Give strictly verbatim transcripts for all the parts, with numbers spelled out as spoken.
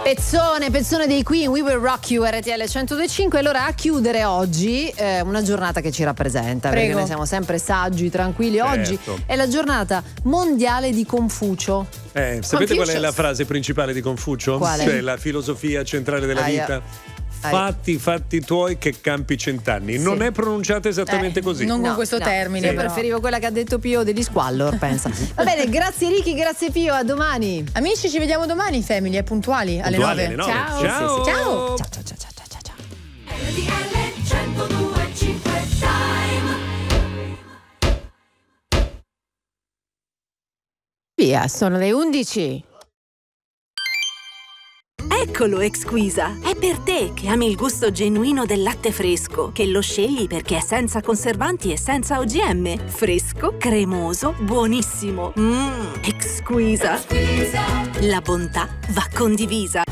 Pezzone, pezzone dei Queen, We Will Rock You, R T L centodue e cinque. Allora, a chiudere oggi eh, una giornata che ci rappresenta. Prego. Perché noi siamo sempre saggi, tranquilli. Certo. Oggi è la giornata mondiale di Confucio. Eh, sapete qual è la frase principale di Confucio? Quale? Cioè la filosofia centrale della Aia. vita. Fatti, fatti tuoi che campi cent'anni. Sì. Non è pronunciata esattamente Eh, così. Non con No, questo no. termine. Io però. preferivo quella che ha detto Pio degli Squallor, pensa. Va bene, grazie Ricky, grazie Pio, a domani. Amici, ci vediamo domani, Family, è puntuali alle Puntuali nove. alle nove. Ciao. Ciao. Sì, sì. Ciao. Ciao ciao ciao ciao ciao ciao. R T L centodue e cinque Time. Via, sono le undici. Eccolo Exquisa, è per te che ami il gusto genuino del latte fresco, che lo scegli perché è senza conservanti e senza O G M. Fresco, cremoso, buonissimo. Mmm, Exquisa. La bontà va condivisa.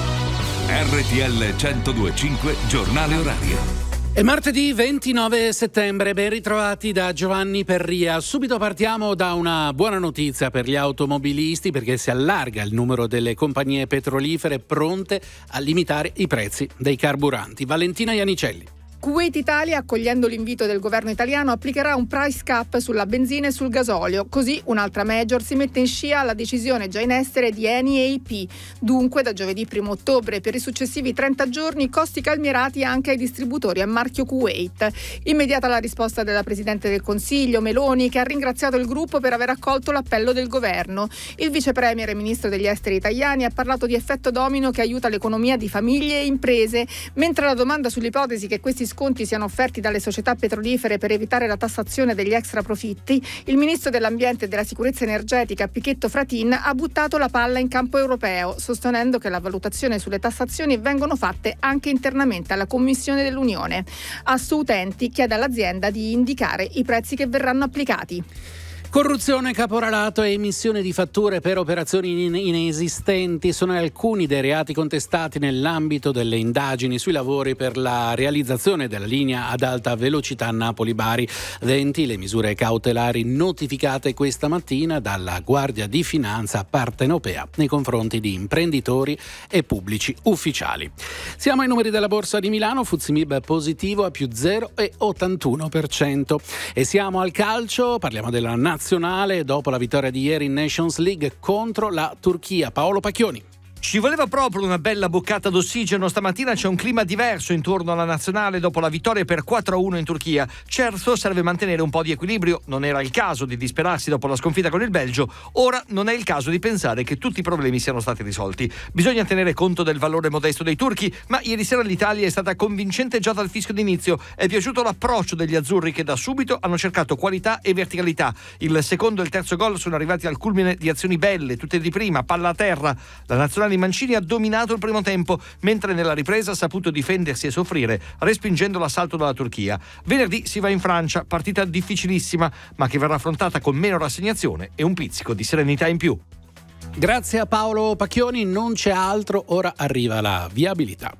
R T L centodue e cinque Giornale Orario. È martedì ventinove settembre, ben ritrovati da Giovanni Perria. Subito partiamo da una buona notizia per gli automobilisti, perché si allarga il numero delle compagnie petrolifere pronte a limitare i prezzi dei carburanti. Valentina Ianicelli. Kuwait Italia, accogliendo l'invito del governo italiano, applicherà un price cap sulla benzina e sul gasolio. Così un'altra major si mette in scia alla decisione già in essere di Eni e I P. Dunque, da giovedì primo ottobre per i successivi trenta giorni, costi calmierati anche ai distributori a marchio Kuwait. Immediata la risposta della Presidente del Consiglio, Meloni, che ha ringraziato il gruppo per aver accolto l'appello del governo. Il vice premier e ministro degli esteri italiani ha parlato di effetto domino che aiuta l'economia di famiglie e imprese, mentre la domanda sull'ipotesi che questi sconti siano offerti dalle società petrolifere per evitare la tassazione degli extra profitti, il ministro dell'ambiente e della sicurezza energetica Pichetto Fratin ha buttato la palla in campo europeo, sostenendo che la valutazione sulle tassazioni vengono fatte anche internamente alla Commissione dell'Unione. Assoutenti chiede all'azienda di indicare i prezzi che verranno applicati. Corruzione, caporalato e emissione di fatture per operazioni in- inesistenti sono alcuni dei reati contestati nell'ambito delle indagini sui lavori per la realizzazione della linea ad alta velocità Napoli-Bari. venti le misure cautelari notificate questa mattina dalla Guardia di Finanza partenopea nei confronti di imprenditori e pubblici ufficiali. Siamo ai numeri della Borsa di Milano, F T S E Mib positivo a più zero virgola ottantuno per cento. E siamo al calcio, parliamo della nazionale dopo la vittoria di ieri in Nations League contro la Turchia. Paolo Pacchioni. Ci voleva proprio una bella boccata d'ossigeno. Stamattina c'è un clima diverso intorno alla nazionale dopo la vittoria per quattro a uno in Turchia. Certo, serve mantenere un po' di equilibrio. Non era il caso di disperarsi dopo la sconfitta con il Belgio. Ora non è il caso di pensare che tutti i problemi siano stati risolti. Bisogna tenere conto del valore modesto dei turchi, ma ieri sera l'Italia è stata convincente già dal fischio d'inizio. È piaciuto l'approccio degli azzurri che da subito hanno cercato qualità e verticalità. Il secondo e il terzo gol sono arrivati al culmine di azioni belle, tutte di prima, palla a terra. La nazionale di Mancini ha dominato il primo tempo, mentre nella ripresa ha saputo difendersi e soffrire, respingendo l'assalto dalla Turchia. Venerdì si va in Francia, partita difficilissima, ma che verrà affrontata con meno rassegnazione e un pizzico di serenità in più. Grazie a Paolo Pacchioni, non c'è altro, ora arriva la viabilità.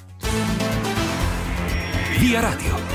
Via Radio.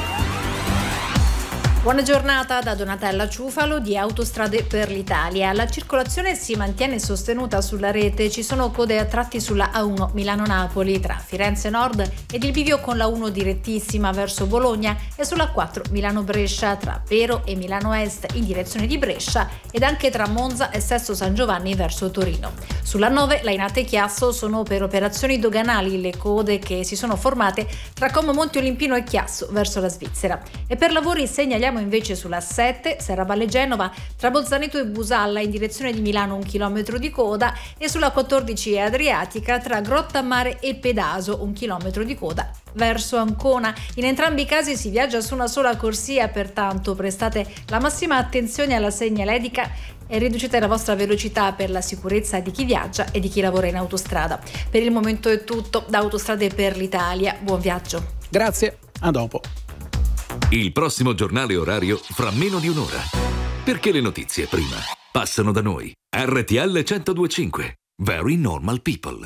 Buona giornata da Donatella Ciufalo di Autostrade per l'Italia. La circolazione si mantiene sostenuta sulla rete, ci sono code a tratti sulla A uno Milano-Napoli tra Firenze Nord ed il bivio con la uno direttissima verso Bologna e sulla quattro Milano-Brescia tra Pero e Milano Est in direzione di Brescia ed anche tra Monza e Sesto San Giovanni verso Torino. Sulla nove Lainate e Chiasso sono per operazioni doganali le code che si sono formate tra Como Monte Olimpino e Chiasso verso la Svizzera. E per lavori segnaliamo invece sulla sette Serravalle Genova tra Bolzaneto e Busalla in direzione di Milano un chilometro di coda e sulla quattordici Adriatica tra Grottammare e Pedaso un chilometro di coda verso Ancona. In entrambi i casi si viaggia su una sola corsia, pertanto prestate la massima attenzione alla segnaletica e riducete la vostra velocità per la sicurezza di chi viaggia e di chi lavora in autostrada. Per il momento è tutto da Autostrade per l'Italia. Buon viaggio. Grazie, a dopo. Il prossimo giornale orario fra meno di un'ora. Perché le notizie prima passano da noi. R T L centodue e cinque. Very Normal People.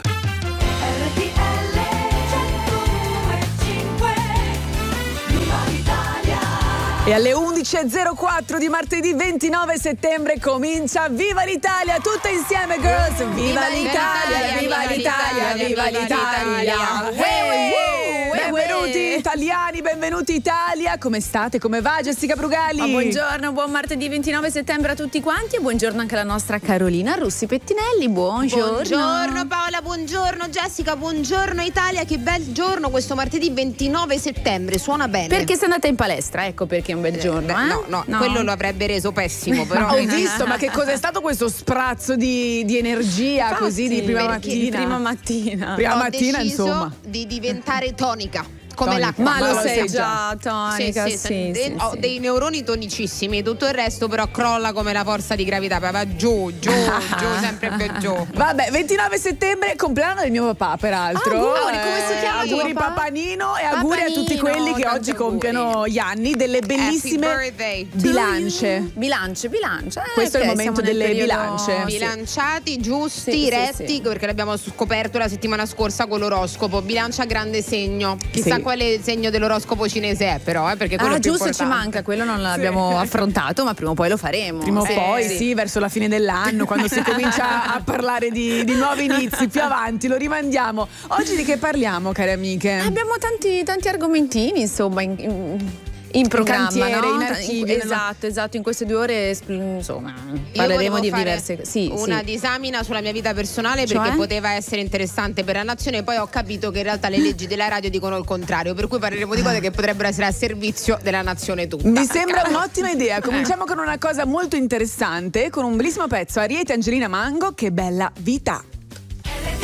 E alle undici e zero quattro di martedì ventinove settembre comincia Viva l'Italia, tutte insieme girls, viva l'Italia, viva l'Italia. l'Italia, viva l'Italia. Benvenuti italiani, benvenuti Italia. Come state? Come va Jessica Brugali? Ma buongiorno, buon martedì ventinove settembre a tutti quanti e buongiorno anche alla nostra Carolina Russi Pettinelli. Buongiorno. Buongiorno Paola, buongiorno Jessica, buongiorno Italia. Che bel giorno questo martedì ventinove settembre, suona bene. Perché sei andata in palestra, ecco perché è un bel giorno. Eh, eh? no, no, no, quello lo avrebbe reso pessimo, però. Ho visto, ma che cos'è stato questo sprazzo di, di energia? Infatti, così di prima perché mattina? Di prima mattina. Prima Ho mattina, deciso insomma. di diventare tonica. Come Tonica. l'acqua. Ma lo lo sei sei già, tonica, Sì, sì, sì, de- sì, ho sì. dei neuroni tonicissimi, tutto il resto però crolla come la forza di gravità, va giù, giù, giù, sempre più giù. Vabbè, ventinove settembre, compleanno del mio papà, peraltro. Auguri, come si chiama tuo Auguri papà? papà Nino e auguri a tutti Papanino, quelli che tanti oggi auguri. compiono gli anni delle bellissime Happy birthday to bilance. Bilance, bilance. Eh, Questo è il ok, momento siamo nel delle periodo- bilance. Sì. Bilanciati, giusti, Sì, sì, retti, sì. perché l'abbiamo scoperto la settimana scorsa con l'oroscopo. Bilancia grande segno. Chissà Sì. quale segno dell'oroscopo cinese è, però, eh, perché quello Ah, è più giusto, ci importante. manca, quello non l'abbiamo affrontato, ma prima o poi lo faremo. Prima o Eh, poi, sì. sì, verso la fine dell'anno, quando si comincia a parlare di, di nuovi inizi, più avanti, lo rimandiamo. Oggi di che parliamo, care amiche? Abbiamo tanti, tanti argomentini, insomma, in, in, in programma, cantiere, no? in archivio, In- no? esatto, esatto. In queste due ore, espl- insomma, Io parleremo volevo di fare diverse. Sì, una sì. disamina sulla mia vita personale perché Cioè? poteva essere interessante per la nazione, poi ho capito che in realtà le leggi della radio dicono il contrario, per cui parleremo di cose che potrebbero essere a servizio della nazione tutta. Mi sembra un'ottima idea. Cominciamo con una cosa molto interessante, con un bellissimo pezzo, Ariete e Angelina Mango, Che bella vita.